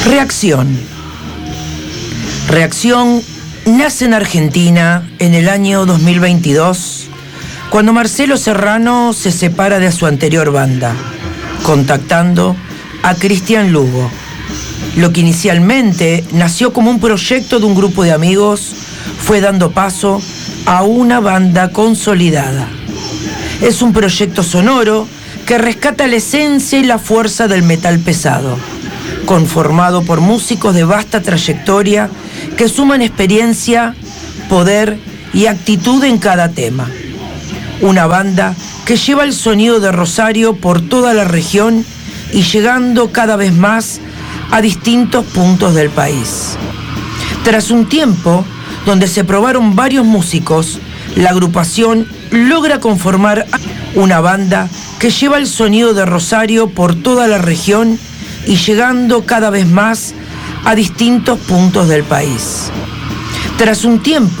Reacción. Reacción nace en Argentina en el año 2022, cuando Marcelo Serrano se separa de su anterior banda, contactando a Cristian Lugo. Lo que inicialmente nació como un proyecto de un grupo de amigos fue dando paso a una banda consolidada. Es un proyecto sonoro que rescata la esencia y la fuerza del metal pesado, conformado por músicos de vasta trayectoria que suman experiencia, poder y actitud en cada tema. Una banda que lleva el sonido de Rosario por toda la región y llegando cada vez más a distintos puntos del país. Tras un tiempo donde se probaron varios músicos, la agrupación logra conformar una banda que lleva el sonido de Rosario por toda la región y llegando cada vez más a distintos puntos del país. Tras un tiempo